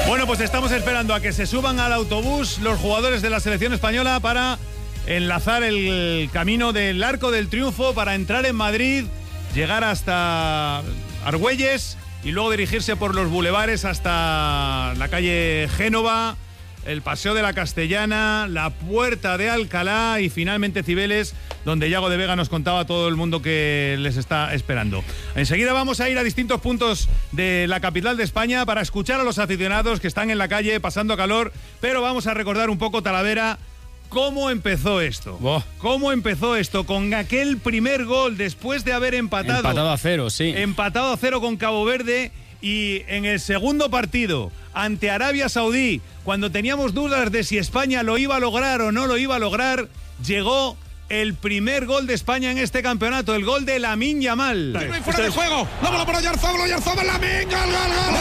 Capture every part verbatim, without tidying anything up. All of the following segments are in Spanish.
Bueno, pues estamos esperando a que se suban al autobús los jugadores de la selección española para enlazar el camino del Arco del Triunfo, para entrar en Madrid, llegar hasta Argüelles y luego dirigirse por los bulevares hasta la calle Génova, el Paseo de la Castellana, la Puerta de Alcalá y finalmente Cibeles, donde Yago de Vega nos contaba a todo el mundo que les está esperando. Enseguida vamos a ir a distintos puntos de la capital de España para escuchar a los aficionados que están en la calle pasando calor, pero vamos a recordar un poco, Talavera, cómo empezó esto. Oh. ¿Cómo empezó esto? Con aquel primer gol después de haber empatado. Empatado a cero, sí. Empatado a cero con Cabo Verde. Y en el segundo partido, ante Arabia Saudí, cuando teníamos dudas de si España lo iba a lograr o no lo iba a lograr, llegó el primer gol de España en este campeonato, el gol de Lamine Yamal. No hay fuera de juego, la bola para Oyarzabal, Oyarzabal, Lamine, gol, gol, gol,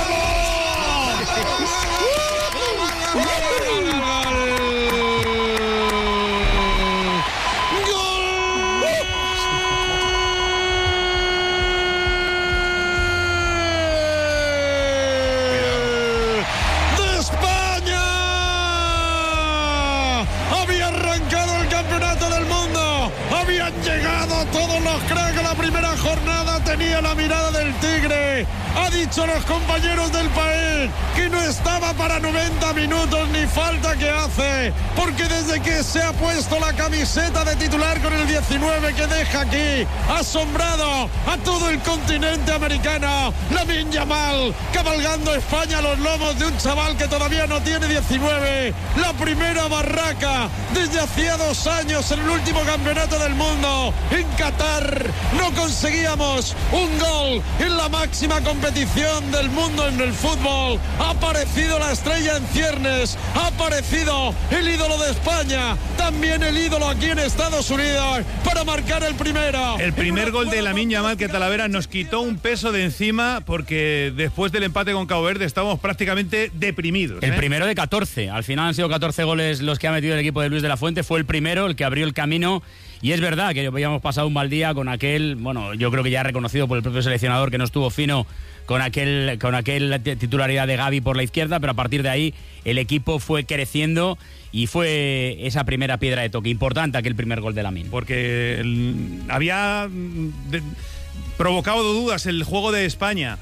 todos los cracks de la primera jornada. Tenía la mirada del tigre. Ha dicho a los compañeros del país que no estaba para noventa minutos ni falta que hace, porque desde que se ha puesto la camiseta de titular con el diecinueve que deja aquí, ha asombrado a todo el continente americano. Lamine Yamal cabalgando España a los lomos de un chaval que todavía no tiene diecinueve. La primera barraca desde hacía dos años en el último campeonato del mundo en Qatar. No conseguíamos un gol en la máxima competición del mundo en el fútbol. Ha aparecido la estrella en ciernes, ha aparecido el ídolo de España, también el ídolo aquí en Estados Unidos para marcar el primero. El primer gol de Lamine Yamal, que Talavera nos quitó un peso de encima, porque después del empate con Cabo Verde estábamos prácticamente deprimidos, ¿eh? El primero de catorce, al final han sido catorce goles los que ha metido el equipo de Luis de la Fuente, fue el primero, el que abrió el camino. Y es verdad que habíamos pasado un mal día con aquel, bueno, yo creo que ya reconocido por el propio seleccionador que no estuvo fino con aquel con aquel titularidad de Gavi por la izquierda, pero a partir de ahí el equipo fue creciendo y fue esa primera piedra de toque importante, aquel primer gol de Lamine. Porque el, había de, provocado dudas el juego de España,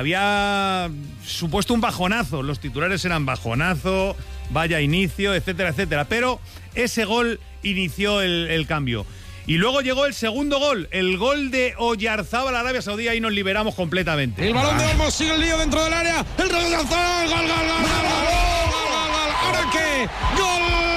había supuesto un bajonazo, los titulares eran bajonazo, vaya inicio, etcétera, etcétera, pero ese gol inició el, el cambio. Y luego llegó el segundo gol, el gol de Oyarzabal a Arabia Saudí, ahí nos liberamos completamente. El balón de Olmos sigue el lío dentro del área, el de Oyarzabal, gol, gol, gol, gol, gol, gol, gol, gol, ¿ahora qué? ¡Gol!